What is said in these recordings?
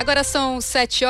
Agora são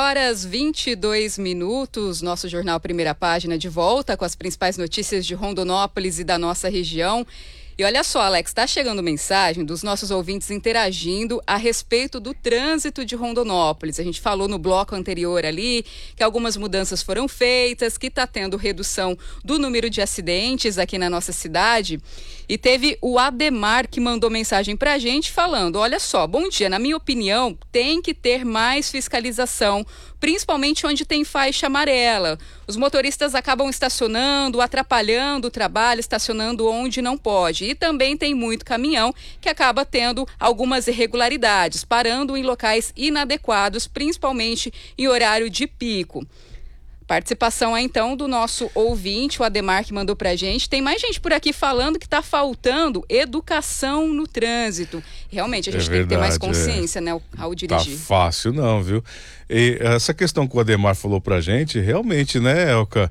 7h22. Nosso jornal Primeira Página de volta com as principais notícias de Rondonópolis e da nossa região. E olha só, Alex, está chegando mensagem dos nossos ouvintes interagindo a respeito do trânsito de Rondonópolis. A gente falou no bloco anterior ali que algumas mudanças foram feitas, que está tendo redução do número de acidentes aqui na nossa cidade. E teve o Ademar que mandou mensagem para a gente falando, olha só, bom dia, na minha opinião tem que ter mais fiscalização, principalmente onde tem faixa amarela. Os motoristas acabam estacionando, atrapalhando o trabalho, estacionando onde não pode. E também tem muito caminhão que acaba tendo algumas irregularidades, parando em locais inadequados, principalmente em horário de pico. Participação então do nosso ouvinte, o Ademar, que mandou pra gente. Tem mais gente por aqui falando que está faltando educação no trânsito. Realmente, a gente tem que ter mais consciência, né, ao dirigir. Tá fácil não, viu? E essa questão que o Ademar falou pra gente, realmente, né, Elka?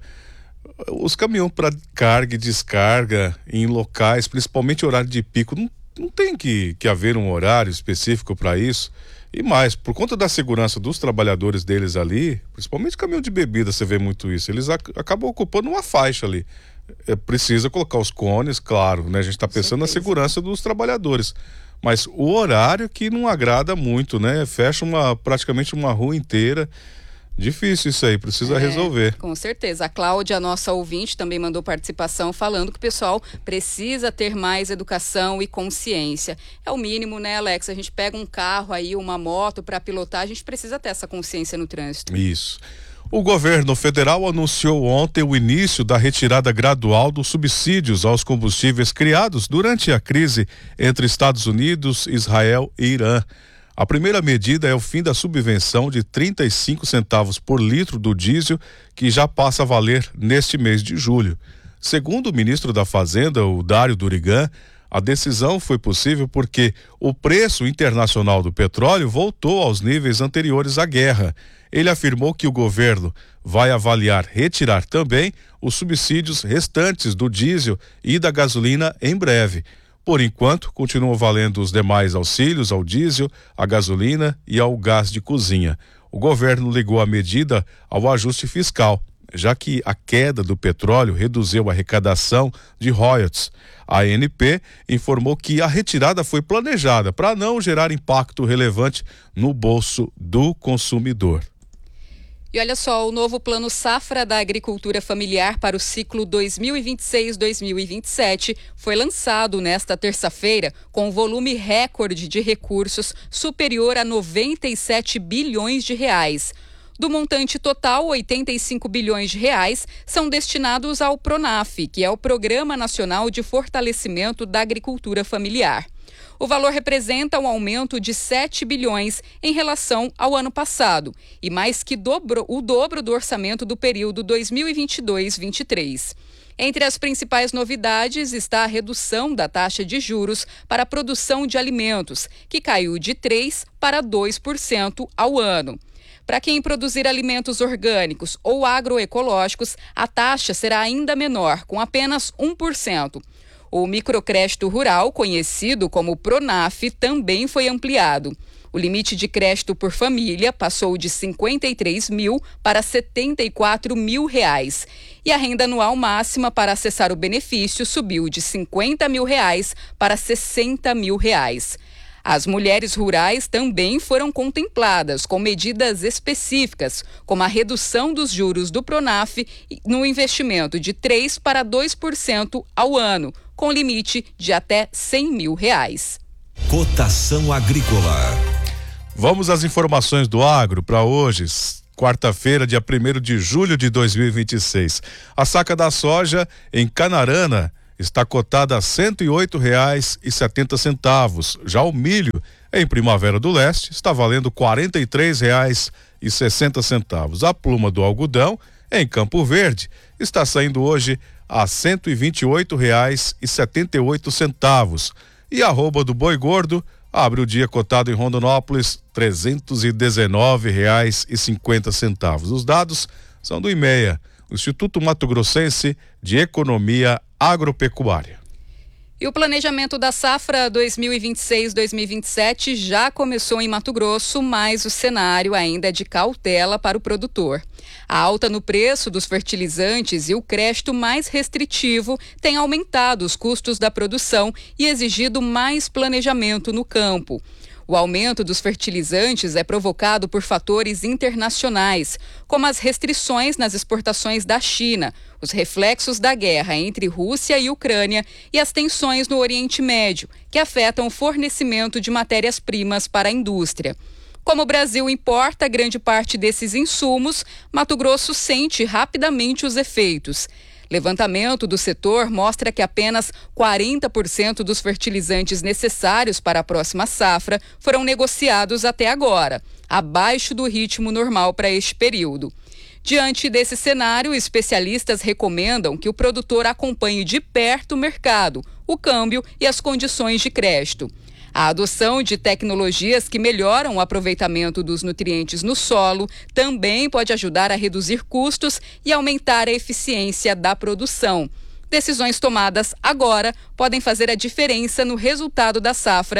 Os caminhões para carga e descarga em locais, principalmente horário de pico, não tem que haver um horário específico para isso. E mais, por conta da segurança dos trabalhadores deles ali, principalmente caminhão de bebida, você vê muito isso, eles acabam ocupando uma faixa ali. Precisa colocar os cones, claro, né? A gente está pensando na segurança dos trabalhadores. Mas o horário que não agrada muito, né? Fecha praticamente uma rua inteira. Difícil isso aí, precisa resolver. Com certeza. A Cláudia, nossa ouvinte, também mandou participação falando que o pessoal precisa ter mais educação e consciência. É o mínimo, né, Alex? A gente pega um carro aí, uma moto para pilotar, a gente precisa ter essa consciência no trânsito. Isso. O governo federal anunciou ontem o início da retirada gradual dos subsídios aos combustíveis criados durante a crise entre Estados Unidos, Israel e Irã. A primeira medida é o fim da subvenção de 35 centavos por litro do diesel, que já passa a valer neste mês de julho. Segundo o ministro da Fazenda, o Dário Durigan, a decisão foi possível porque o preço internacional do petróleo voltou aos níveis anteriores à guerra. Ele afirmou que o governo vai avaliar retirar também os subsídios restantes do diesel e da gasolina em breve. Por enquanto, continuam valendo os demais auxílios ao diesel, à gasolina e ao gás de cozinha. O governo ligou a medida ao ajuste fiscal, já que a queda do petróleo reduziu a arrecadação de royalties. A ANP informou que a retirada foi planejada para não gerar impacto relevante no bolso do consumidor. E olha só, o novo Plano Safra da Agricultura Familiar para o ciclo 2026-2027 foi lançado nesta terça-feira com um volume recorde de recursos superior a 97 bilhões de reais. Do montante total, 85 bilhões de reais são destinados ao PRONAF, que é o Programa Nacional de Fortalecimento da Agricultura Familiar. O valor representa um aumento de 7 bilhões em relação ao ano passado e mais que o dobro do orçamento do período 2022-23. Entre as principais novidades está a redução da taxa de juros para a produção de alimentos, que caiu de 3% para 2% ao ano. Para quem produzir alimentos orgânicos ou agroecológicos, a taxa será ainda menor, com apenas 1%. O microcrédito rural, conhecido como PRONAF, também foi ampliado. O limite de crédito por família passou de 53 mil para 74 mil reais. E a renda anual máxima para acessar o benefício subiu de 50 mil reais para 60 mil reais. As mulheres rurais também foram contempladas com medidas específicas, como a redução dos juros do PRONAF no investimento de 3% para 2% ao ano, com limite de até 100 mil reais. Cotação agrícola. Vamos às informações do agro para hoje, quarta-feira, dia 1º de julho de 2026. A saca da soja em Canarana está cotada a R$ 108,70. Já o milho em Primavera do Leste está valendo R$ 43,60. A pluma do algodão em Campo Verde está saindo hoje a R$ 128,78. E a arroba do boi gordo abre o dia cotado em Rondonópolis R$ 319,50. Os dados são do IMEA, o Instituto Mato Grossense de Economia Agropecuária. E o planejamento da safra 2026-2027 já começou em Mato Grosso, mas o cenário ainda é de cautela para o produtor. A alta no preço dos fertilizantes e o crédito mais restritivo têm aumentado os custos da produção e exigido mais planejamento no campo. O aumento dos fertilizantes é provocado por fatores internacionais, como as restrições nas exportações da China, os reflexos da guerra entre Rússia e Ucrânia e as tensões no Oriente Médio, que afetam o fornecimento de matérias-primas para a indústria. Como o Brasil importa grande parte desses insumos, Mato Grosso sente rapidamente os efeitos. Levantamento do setor mostra que apenas 40% dos fertilizantes necessários para a próxima safra foram negociados até agora, abaixo do ritmo normal para este período. Diante desse cenário, especialistas recomendam que o produtor acompanhe de perto o mercado, o câmbio e as condições de crédito. A adoção de tecnologias que melhoram o aproveitamento dos nutrientes no solo também pode ajudar a reduzir custos e aumentar a eficiência da produção. Decisões tomadas agora podem fazer a diferença no resultado da safra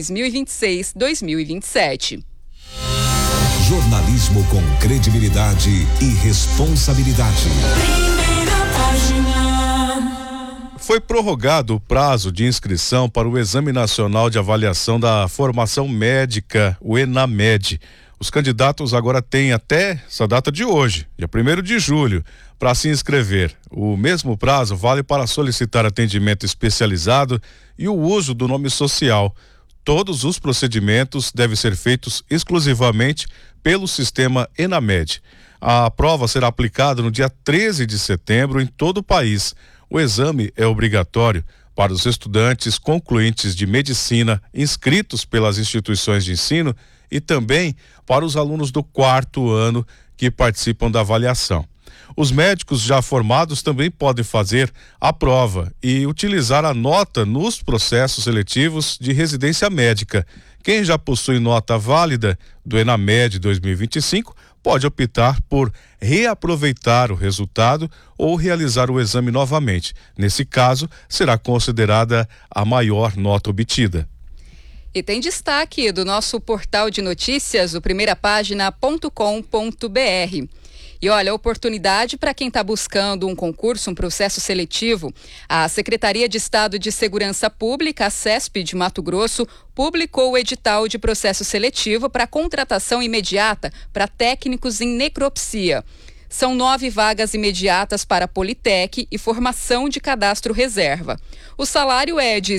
2026-2027. Jornalismo com credibilidade e responsabilidade. Primeira página. Foi prorrogado o prazo de inscrição para o Exame Nacional de Avaliação da Formação Médica, o ENAMED. Os candidatos agora têm até essa data de hoje, dia 1º de julho, para se inscrever. O mesmo prazo vale para solicitar atendimento especializado e o uso do nome social. Todos os procedimentos devem ser feitos exclusivamente pelo sistema ENAMED. A prova será aplicada no dia 13 de setembro em todo o país. O exame é obrigatório para os estudantes concluintes de medicina inscritos pelas instituições de ensino e também para os alunos do 4º ano que participam da avaliação. Os médicos já formados também podem fazer a prova e utilizar a nota nos processos seletivos de residência médica. Quem já possui nota válida do ENAMED 2025 pode optar por reaproveitar o resultado ou realizar o exame novamente. Nesse caso, será considerada a maior nota obtida. E tem destaque do nosso portal de notícias, o primeirapagina.com.br. E olha, oportunidade para quem está buscando um concurso, um processo seletivo. A Secretaria de Estado de Segurança Pública, a CESP de Mato Grosso, publicou o edital de processo seletivo para contratação imediata para técnicos em necropsia. São 9 vagas imediatas para Politec e formação de cadastro reserva. O salário é de R$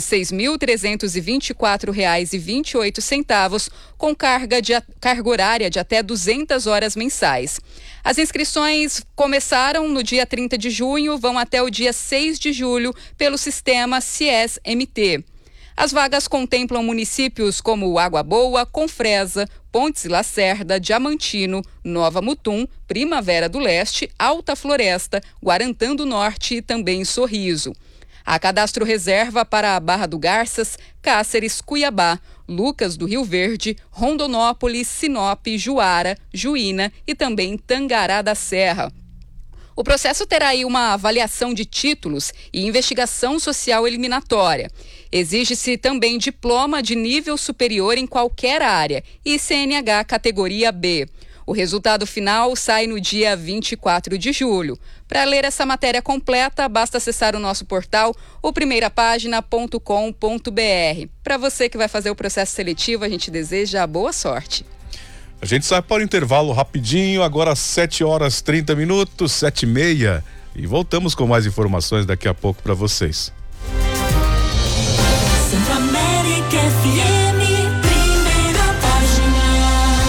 6.324,28, com carga horária de até 200 horas mensais. As inscrições começaram no dia 30 de junho, vão até o dia 6 de julho pelo sistema CIES-MT. As vagas contemplam municípios como Água Boa, Confresa, Pontes e Lacerda, Diamantino, Nova Mutum, Primavera do Leste, Alta Floresta, Guarantã do Norte e também Sorriso. Há cadastro reserva para a Barra do Garças, Cáceres, Cuiabá, Lucas do Rio Verde, Rondonópolis, Sinop, Juara, Juína e também Tangará da Serra. O processo terá aí uma avaliação de títulos e investigação social eliminatória. Exige-se também diploma de nível superior em qualquer área e CNH categoria B. O resultado final sai no dia 24 de julho. Para ler essa matéria completa, basta acessar o nosso portal, o primeirapagina.com.br. Para você que vai fazer o processo seletivo, a gente deseja boa sorte. A gente sai para o intervalo rapidinho, agora 7h30, 7h30, e voltamos com mais informações daqui a pouco para vocês. Centro-América FM, primeira página.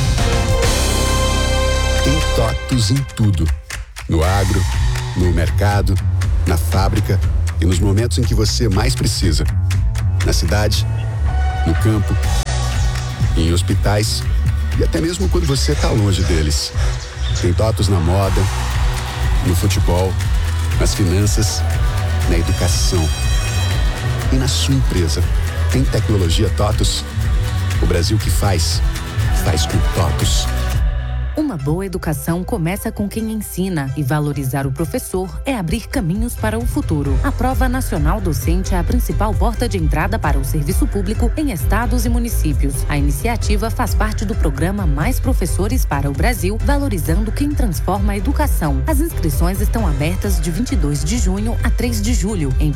Tem TOTUS em tudo. No agro, no mercado, na fábrica e nos momentos em que você mais precisa. Na cidade, no campo, em hospitais e até mesmo quando você está longe deles. Tem TOTUS na moda, no futebol, nas finanças, na educação. E na sua empresa, tem tecnologia TOTUS? O Brasil que faz com TOTUS. Uma boa educação começa com quem ensina e valorizar o professor é abrir caminhos para o futuro. A Prova Nacional Docente é a principal porta de entrada para o serviço público em estados e municípios. A iniciativa faz parte do programa Mais Professores para o Brasil, valorizando quem transforma a educação. As inscrições estão abertas de 22 de junho a 3 de julho em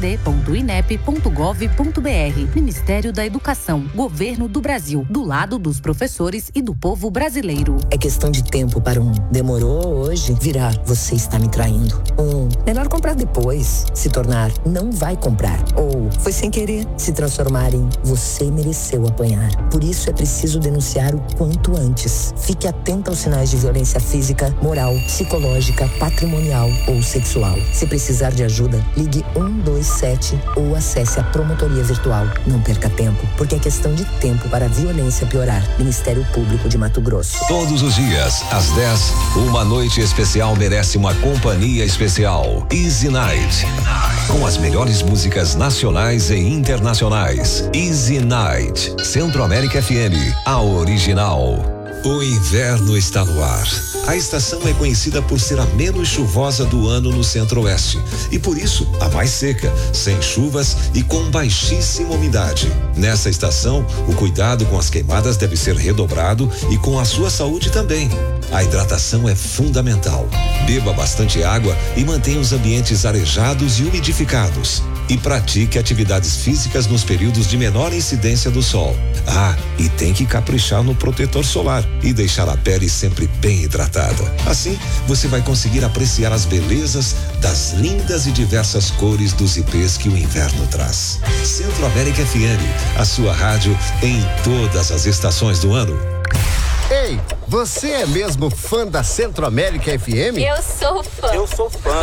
pnd.inep.gov.br. Ministério da Educação, Governo do Brasil, do lado dos professores e do povo brasileiro. É questão de tempo para um demorou hoje virar você está me traindo. Melhor comprar depois, se tornar não vai comprar. Ou foi sem querer se transformar em você mereceu apanhar. Por isso é preciso denunciar o quanto antes. Fique atento aos sinais de violência física, moral, psicológica, patrimonial ou sexual. Se precisar de ajuda, ligue 127 ou acesse a promotoria virtual. Não perca tempo, porque é questão de tempo para a violência piorar. Ministério Público de Mato Grosso. Todos os dias, às 10, uma noite especial merece uma companhia especial. Easy Night. Com as melhores músicas nacionais e internacionais. Easy Night. Centro-América FM, a original. O inverno está no ar. A estação é conhecida por ser a menos chuvosa do ano no Centro-Oeste e por isso a mais seca, sem chuvas e com baixíssima umidade. Nessa estação, o cuidado com as queimadas deve ser redobrado e com a sua saúde também. A hidratação é fundamental. Beba bastante água e mantenha os ambientes arejados e umidificados. E pratique atividades físicas nos períodos de menor incidência do sol. E tem que caprichar no protetor solar e deixar a pele sempre bem hidratada. Assim, você vai conseguir apreciar as belezas das lindas e diversas cores dos ipês que o inverno traz. Centro-América FM, a sua rádio em todas as estações do ano. Ei, você é mesmo fã da Centro-América FM? Eu sou fã. Eu sou fã.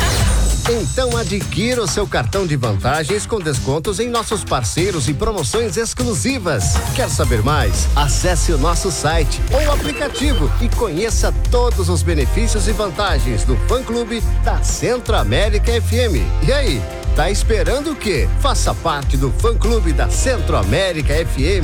Então adquira o seu cartão de vantagens com descontos em nossos parceiros e promoções exclusivas. Quer saber mais? Acesse o nosso site ou aplicativo e conheça todos os benefícios e vantagens do fã-clube da Centro-América FM. E aí, tá esperando o quê? Faça parte do fã-clube da Centro-América FM.